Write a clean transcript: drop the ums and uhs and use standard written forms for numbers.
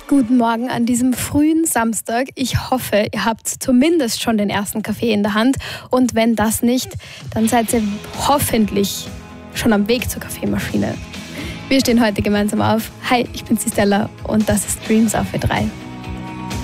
Guten Morgen an diesem frühen Samstag. Ich hoffe, ihr habt zumindest schon den ersten Kaffee in der Hand. Und wenn das nicht, dann seid ihr hoffentlich schon am Weg zur Kaffeemaschine. Wir stehen heute gemeinsam auf. Hi, ich bin Stella und das ist Dreams auf W3.